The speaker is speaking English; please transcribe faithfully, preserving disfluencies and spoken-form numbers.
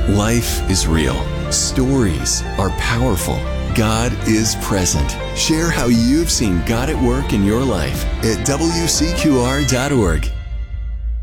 Life is real. Stories are powerful. God is present. Share how you've seen God at work in your life at W C Q R dot org.